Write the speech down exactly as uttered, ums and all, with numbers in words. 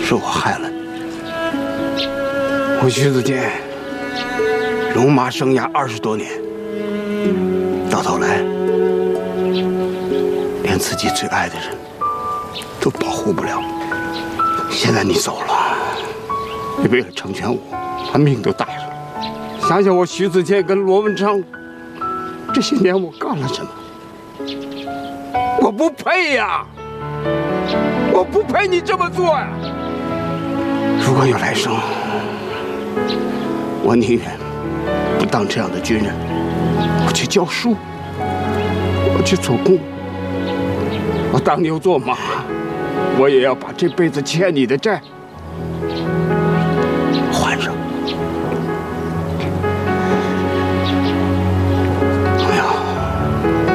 是我害了你。我徐子健戎马生涯二十多年，到头来连自己最爱的人都保护不了。现在你走了，你为了成全我，把命都搭上了。想想我徐子健跟罗文昌这些年我干了什么？我不配呀！我不配你这么做呀！如果有来生，我宁愿不当这样的军人，我去教书，我去做工，我当牛做马，我也要把这辈子欠你的债